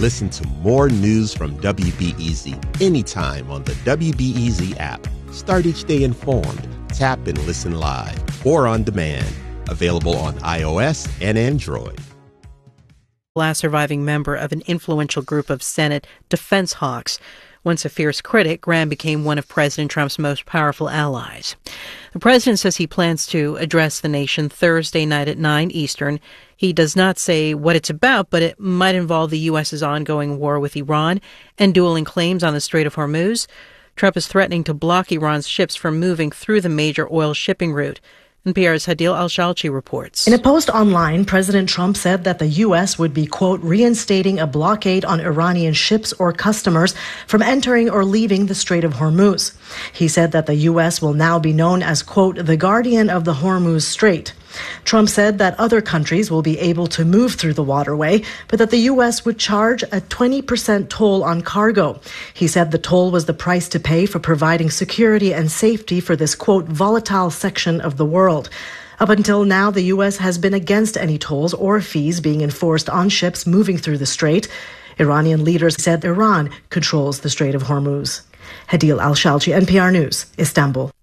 Listen to more news from WBEZ anytime on the WBEZ app. Start each day informed. Tap and listen live or on demand. Available on iOS and Android. Last surviving member of an influential group of Senate defense hawks. Once a fierce critic, Graham became one of President Trump's most powerful allies. The president says he plans to address the nation Thursday night at 9 Eastern. He does not say what it's about, but it might involve the U.S.'s ongoing war with Iran and dueling claims on the Strait of Hormuz. Trump is threatening to block Iran's ships from moving through the major oil shipping route. NPR's Hadil Al-Shalchi reports. In a post online, President Trump said that the U.S. would be, quote, reinstating a blockade on Iranian ships or customers from entering or leaving the Strait of Hormuz. He said that the U.S. will now be known as, quote, the guardian of the Hormuz Strait. Trump said that other countries will be able to move through the waterway, but that the U.S. would charge a 20% toll on cargo. He said the toll was the price to pay for providing security and safety for this, quote, volatile section of the world. Up until now, the U.S. has been against any tolls or fees being enforced on ships moving through the strait. Iranian leaders said Iran controls the Strait of Hormuz. Hadil Al-Shalchi, NPR News, Istanbul.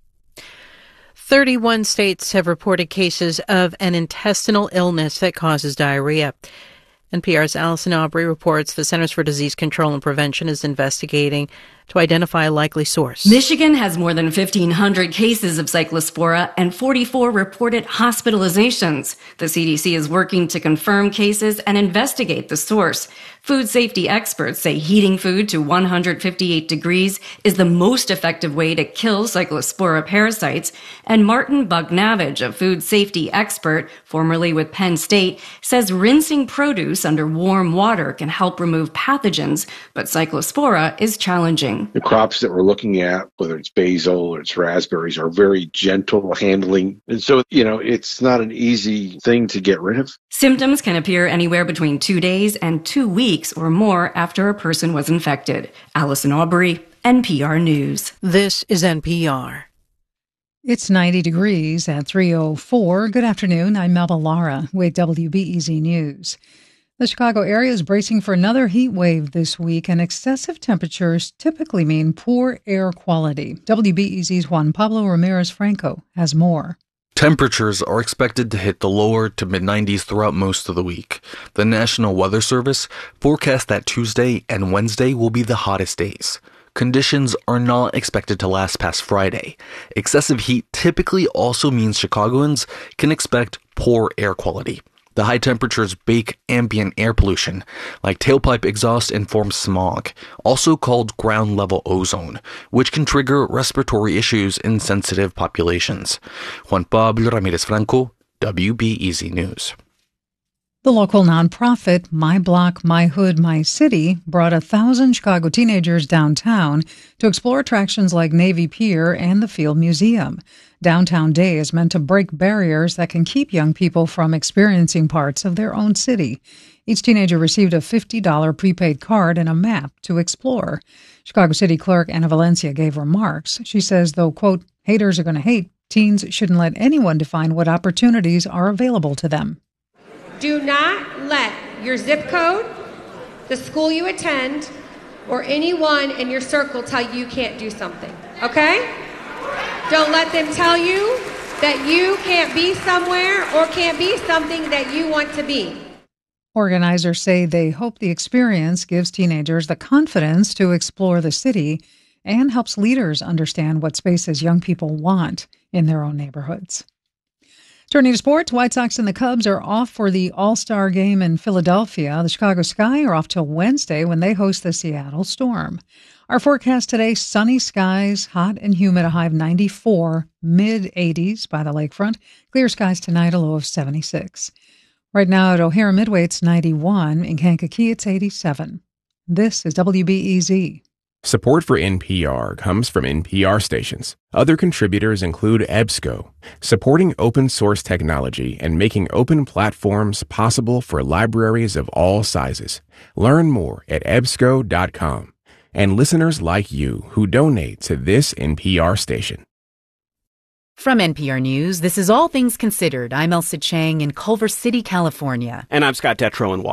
31 states have reported cases of an intestinal illness that causes diarrhea. NPR's Allison Aubrey reports the Centers for Disease Control and Prevention is investigating to identify a likely source. Michigan has more than 1,500 cases of Cyclospora and 44 reported hospitalizations. The CDC is working to confirm cases and investigate the source. Food safety experts say heating food to 158 degrees is the most effective way to kill Cyclospora parasites. And Martin Bugnavage, a food safety expert, formerly with Penn State, says rinsing produce under warm water can help remove pathogens, but Cyclospora is challenging. The crops that we're looking at, whether it's basil or it's raspberries, are very gentle handling. And so, it's not an easy thing to get rid of. Symptoms can appear anywhere between 2 days and 2 weeks or more after a person was infected. Allison Aubrey, NPR News. This is NPR. It's 90 degrees at 3:04. Good afternoon. I'm Melba Lara with WBEZ News. The Chicago area is bracing for another heat wave this week, and excessive temperatures typically mean poor air quality. WBEZ's Juan Pablo Ramirez Franco has more. Temperatures are expected to hit the lower to mid-90s throughout most of the week. The National Weather Service forecasts that Tuesday and Wednesday will be the hottest days. Conditions are not expected to last past Friday. Excessive heat typically also means Chicagoans can expect poor air quality. The high temperatures bake ambient air pollution, like tailpipe exhaust and form smog, also called ground-level ozone, which can trigger respiratory issues in sensitive populations. Juan Pablo Ramirez Franco, WBEZ News. The local nonprofit My Block, My Hood, My City brought 1,000 Chicago teenagers downtown to explore attractions like Navy Pier and the Field Museum. Downtown Day is meant to break barriers that can keep young people from experiencing parts of their own city. Each teenager received a $50 prepaid card and a map to explore. Chicago City Clerk Anna Valencia gave remarks. She says, though, quote, haters are going to hate, teens shouldn't let anyone define what opportunities are available to them. Do not let your zip code, the school you attend, or anyone in your circle tell you can't do something, okay? Don't let them tell you that you can't be somewhere or can't be something that you want to be. Organizers say they hope the experience gives teenagers the confidence to explore the city and helps leaders understand what spaces young people want in their own neighborhoods. Turning to sports, White Sox and the Cubs are off for the All-Star game in Philadelphia. The Chicago Sky are off till Wednesday when they host the Seattle Storm. Our forecast today, sunny skies, hot and humid, a high of 94, mid-80s by the lakefront. Clear skies tonight, a low of 76. Right now at O'Hare Midway, it's 91. In Kankakee, it's 87. This is WBEZ. Support for NPR comes from NPR stations. Other contributors include EBSCO, supporting open source technology and making open platforms possible for libraries of all sizes. Learn more at ebsco.com. And listeners like you who donate to this NPR station. From NPR News, this is All Things Considered. I'm Elsa Chang in Culver City, California. And I'm Scott Detrow in Washington.